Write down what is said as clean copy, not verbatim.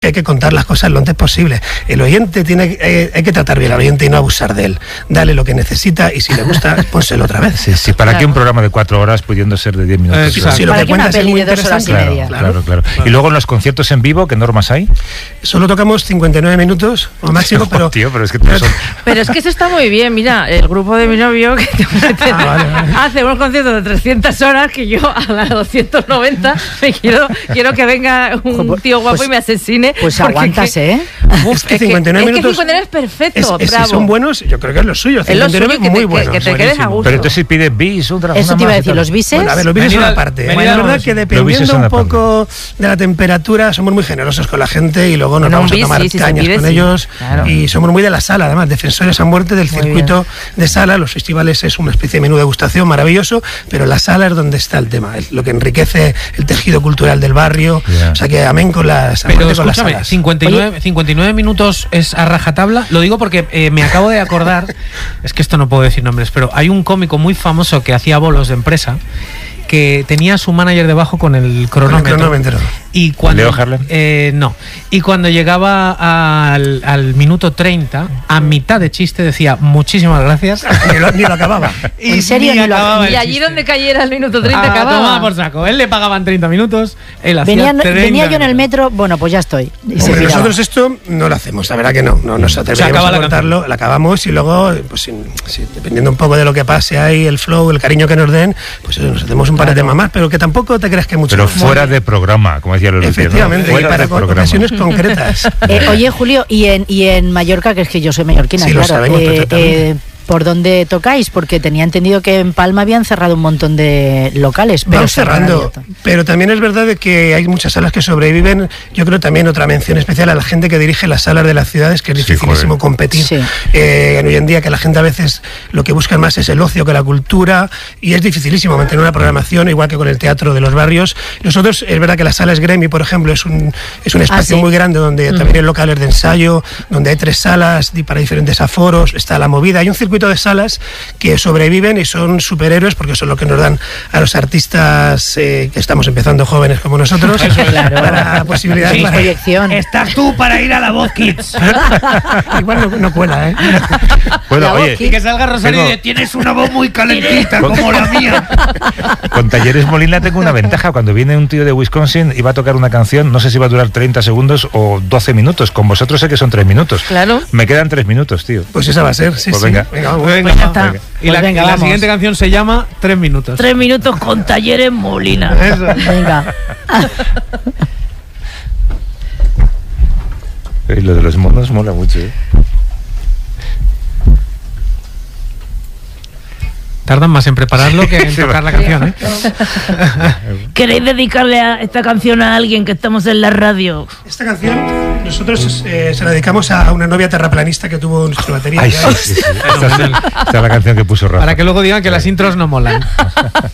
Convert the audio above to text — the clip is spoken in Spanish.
Hay que contar las cosas lo antes posible. El oyente hay que tratar bien al oyente y no abusar de él. Dale lo que necesita y si le gusta, pónselo otra vez. Sí, ¿para qué un programa de 4 horas pudiendo ser de 10 minutos? Si lo ¿Para que qué una cuentas es peli muy de 2 horas y media? Claro. Y luego en los conciertos en vivo, ¿qué normas hay? Solo tocamos 59 minutos o máximo, pero... Tío, pero es que Pero es que eso está muy bien. Mira, el grupo de mi novio que vale. hace unos conciertos de 300 horas que yo a las 290 quiero que venga un tío guapo y me asesine. Pues aguantas, ¿eh? Es que 59 minutos... 59 es perfecto, si son buenos, yo creo que es lo suyo. 59 que muy buenos. que te quedes a gusto. Pero entonces si pide bis, otra Eso te iba a decir, los bises. Bueno, a ver, los bises son aparte. La verdad que dependiendo un poco de la temperatura, somos muy generosos con la gente y luego nos vamos a tomar cañas con ellos. Claro. Y somos muy de la sala, además, defensores a muerte del circuito de sala. Los festivales es una especie de menú de degustación maravilloso, pero la sala es donde está el tema, lo que enriquece el tejido cultural del barrio. O sea que amén con las Pero con las escúchame, salas. 59 minutos es a rajatabla. Lo digo porque me acabo de acordar, es que esto no puedo decir nombres, pero hay un cómico muy famoso que hacía bolos de empresa que tenía a su manager debajo con el cronómetro. Y cuando, ¿Leo Harlem? No. Y cuando llegaba al minuto 30, a mitad de chiste decía muchísimas gracias. Ni lo acababa. ¿En serio? Y allí donde cayera el minuto 30 acababa. Tomaba por saco. Él le pagaban 30 minutos, él hacía Venía yo en el metro, bueno, pues ya estoy. Y Hombre, nosotros esto no lo hacemos, la verdad que no nos atreveríamos a cortarlo, la acabamos y luego, pues dependiendo un poco de lo que pase ahí, el flow, el cariño que nos den, pues nos hacemos un par de temas más, pero que tampoco te creas que mucho. Pero fuera de programa, como decía Lolo. Efectivamente, y para ocasiones concretas. Oye, Julio, y en Mallorca, que es que yo soy mallorquina, sí, claro, lo sabemos perfectamente. ¿Por dónde tocáis? Porque tenía entendido que en Palma habían cerrado un montón de locales. Pero vamos cerrando, pero también es verdad de que hay muchas salas que sobreviven. Yo creo también otra mención especial a la gente que dirige las salas de las ciudades, que es dificilísimo competir. Sí. Hoy en día que la gente a veces lo que busca más es el ocio que la cultura y es dificilísimo mantener una programación, igual que con el teatro de los barrios. Nosotros, es verdad que la sala Gremi, por ejemplo, es un espacio muy grande donde también hay locales de ensayo, donde hay 3 salas para diferentes aforos, está la movida, hay un circuito de salas que sobreviven y son superhéroes porque son lo que nos dan a los artistas que estamos empezando jóvenes como nosotros. Claro. Para posibilidades para proyección. Estás tú para ir a la Voz Kids. Igual no cuela, ¿eh? Bueno, oye, y que salga Rosario y dice, tienes una voz muy calentita como la mía. Con Talleres Molina tengo una ventaja. Cuando viene un tío de Wisconsin y va a tocar una canción, no sé si va a durar 30 segundos o 12 minutos. Con vosotros sé que son 3 minutos. Claro. Me quedan 3 minutos, tío. Pues esa va a ser, sí. Pues venga. Venga, ya está. Y la siguiente canción se llama 3 minutos. 3 minutos con Talleres Molina. Eso. Venga. Y lo de los monos mola mucho, ¿eh? Tardan más en prepararlo que en tocar la canción, ¿eh? ¿Queréis dedicarle a esta canción a alguien que estamos en la radio? Esta canción nosotros se la dedicamos a una novia terraplanista que tuvo nuestra batería. Ay, sí. Esta es la canción que puso Rafa. Para que luego digan que las intros no molan.